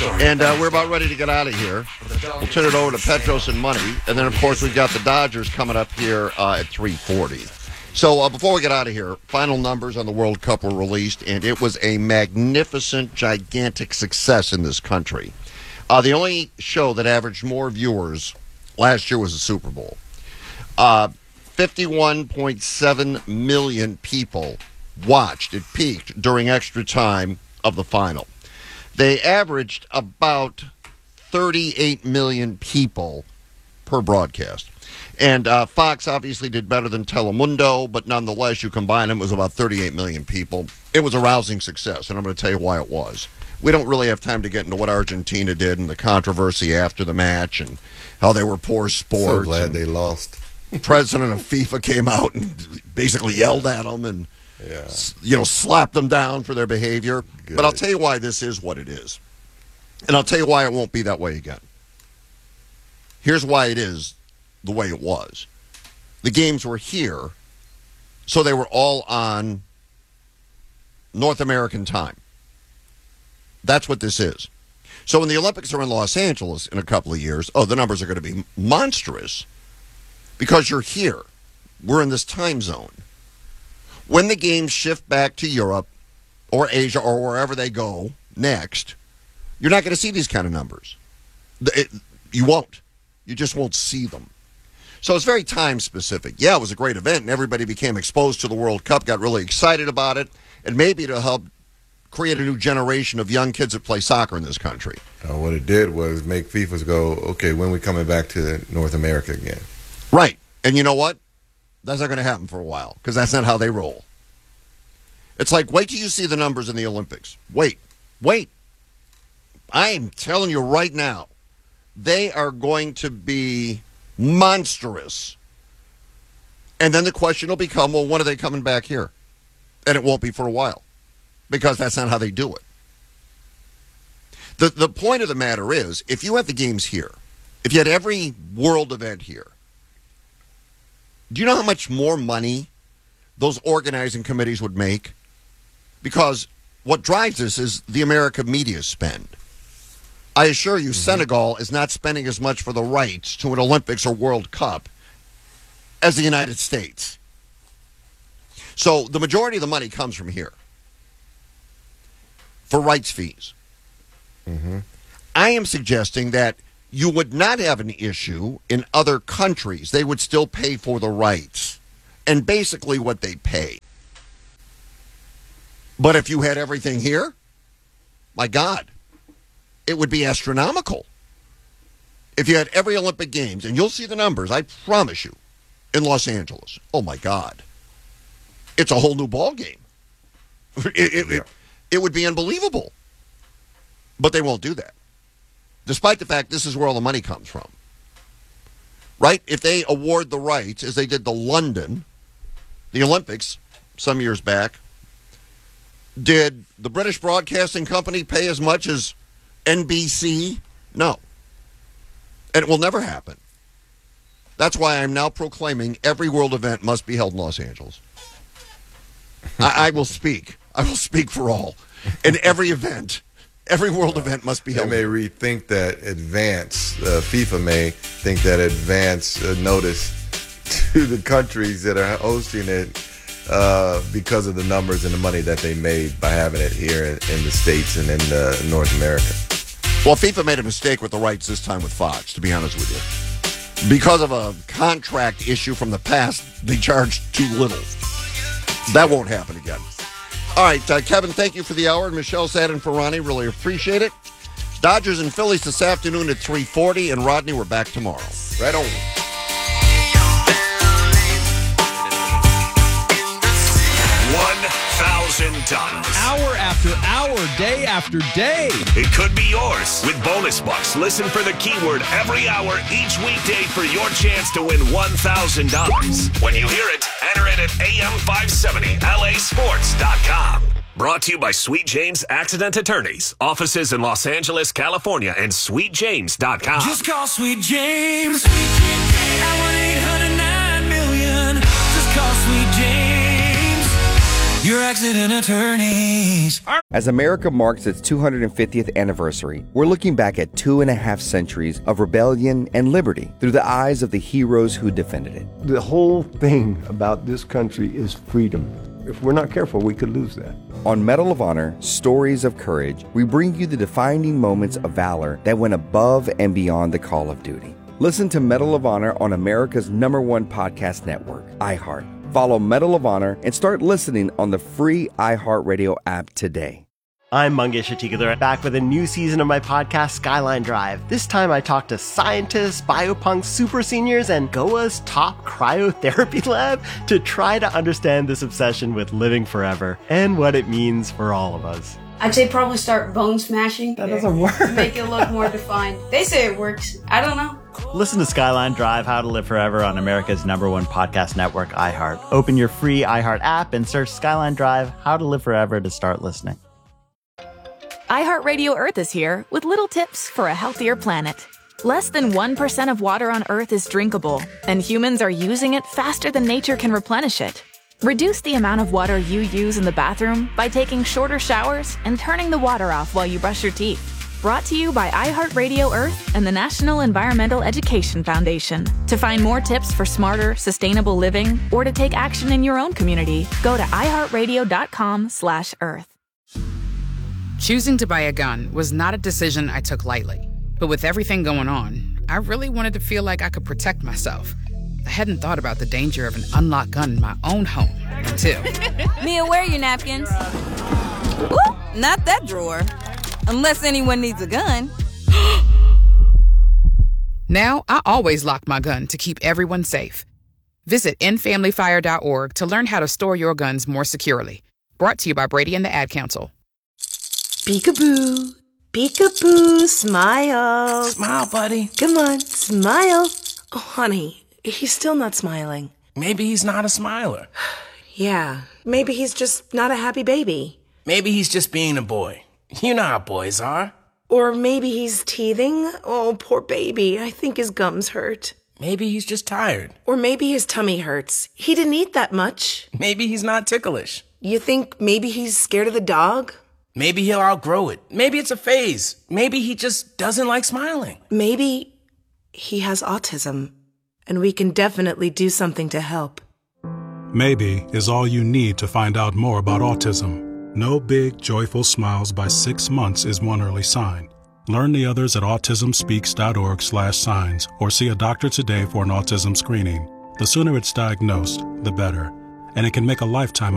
And we're about ready to get out of here. We'll turn it over to Petros and Money. And then, of course, we've got the Dodgers coming up here at 3:40. So before we get out of here, final numbers on the World Cup were released, and it was a magnificent, gigantic success in this country. The only show that averaged more viewers last year was the Super Bowl. 51.7 million people watched. It peaked during extra time of the final. They averaged about 38 million people per broadcast. And Fox obviously did better than Telemundo, but nonetheless, you combine them, it was about 38 million people. It was a rousing success, and I'm going to tell you why it was. We don't really have time to get into what Argentina did and the controversy after the match and how they were poor sports. So glad they lost. President of FIFA came out and basically yelled at them and slapped them down for their behavior. Good. But I'll tell you why this is what it is. And I'll tell you why it won't be that way again. Here's why it is the way it was. The games were here, so they were all on North American time. That's what this is. So when the Olympics are in Los Angeles in a couple of years, the numbers are going to be monstrous because you're here. We're in this time zone. When the games shift back to Europe or Asia or wherever they go next, you're not going to see these kind of numbers. You won't. You just won't see them. So it's very time specific. Yeah, it was a great event, and everybody became exposed to the World Cup, got really excited about it, and maybe to help create a new generation of young kids that play soccer in this country. What it did was make FIFA go, okay, when are we coming back to North America again? Right. And you know what? That's not going to happen for a while because that's not how they roll. It's like, wait till you see the numbers in the Olympics. Wait. I'm telling you right now, they are going to be monstrous. And then the question will become, well, when are they coming back here? And it won't be for a while because that's not how they do it. The point of the matter is, if you had the games here, if you had every world event here, do you know how much more money those organizing committees would make? Because what drives this is the American media spend. I assure you, Senegal is not spending as much for the rights to an Olympics or World Cup as the United States. So the majority of the money comes from here for rights fees. I am suggesting that you would not have an issue in other countries. They would still pay for the rights and basically what they pay. But if you had everything here, my God, it would be astronomical. If you had every Olympic Games, and you'll see the numbers, I promise you, in Los Angeles. Oh, my God. It's a whole new ball game. It would be unbelievable. But they won't do that. Despite the fact this is where all the money comes from. Right? If they award the rights, as they did to London, the Olympics, some years back, did the British Broadcasting Company pay as much as NBC? No. And it will never happen. That's why I'm now proclaiming every world event must be held in Los Angeles. I will speak. I will speak for all. And every event, every world event must be held. They may rethink that advance. FIFA may think that advance notice to the countries that are hosting it because of the numbers and the money that they made by having it here in the States and in North America. Well, FIFA made a mistake with the rights this time with Fox, to be honest with you. Because of a contract issue from the past, they charged too little. That won't happen again. All right, Kevin, thank you for the hour. And Michelle Sadin for Ronnie, really appreciate it. Dodgers and Phillies this afternoon at 3:40, and Rodney, we're back tomorrow. Right on. 1,000 times. Hour after hour, day after day. It could be yours. With bonus bucks, listen for the keyword every hour each weekday for your chance to win $1,000. When you hear it, enter it at AM570LAsports.com. Brought to you by Sweet James Accident Attorneys. Offices in Los Angeles, California, and SweetJames.com. Just call Sweet James. At 1-800-9-million. Just call Sweet James. your accident attorneys. As America marks its 250th anniversary, we're looking back at 2.5 centuries of rebellion and liberty through the eyes of the heroes who defended it. The whole thing about this country is freedom. If we're not careful, we could lose that. On Medal of Honor, Stories of Courage, we bring you the defining moments of valor that went above and beyond the call of duty. Listen to Medal of Honor on America's #1 podcast network, iHeart. Follow Medal of Honor and start listening on the free iHeartRadio app today. I'm Mangesh Atikadar, back with a new season of my podcast, Skyline Drive. This time I talk to scientists, biopunks, super seniors, and Goa's top cryotherapy lab to try to understand this obsession with living forever and what it means for all of us. I'd say probably start bone smashing. That doesn't work. Make it look more defined. They say it works. I don't know. Listen to Skyline Drive, How to Live Forever on America's #1 podcast network, iHeart. Open your free iHeart app and search Skyline Drive, How to Live Forever to start listening. iHeartRadio Earth is here with little tips for a healthier planet. Less than 1% of water on Earth is drinkable, and humans are using it faster than nature can replenish it. Reduce the amount of water you use in the bathroom by taking shorter showers and turning the water off while you brush your teeth. Brought to you by iHeartRadio Earth and the National Environmental Education Foundation. To find more tips for smarter, sustainable living or to take action in your own community, go to iHeartRadio.com/Earth. Choosing to buy a gun was not a decision I took lightly. But with everything going on, I really wanted to feel like I could protect myself. I hadn't thought about the danger of an unlocked gun in my own home until... Mia, where are your napkins? Ooh, not that drawer. Unless anyone needs a gun. Now, I always lock my gun to keep everyone safe. Visit endfamilyfire.org to learn how to store your guns more securely. Brought to you by Brady and the Ad Council. Peekaboo. Peekaboo. Smile. Smile, buddy. Come on, smile. Oh, honey, he's still not smiling. Maybe he's not a smiler. Yeah, maybe he's just not a happy baby. Maybe he's just being a boy. You know how boys are. Or maybe he's teething. Oh, poor baby. I think his gums hurt. Maybe he's just tired. Or maybe his tummy hurts. He didn't eat that much. Maybe he's not ticklish. You think maybe he's scared of the dog? Maybe he'll outgrow it. Maybe it's a phase. Maybe he just doesn't like smiling. Maybe he has autism, and we can definitely do something to help. Maybe is all you need to find out more about autism. No big, joyful smiles by 6 months is one early sign. Learn the others at autismspeaks.org/signs or see a doctor today for an autism screening. The sooner it's diagnosed, the better. And it can make a lifetime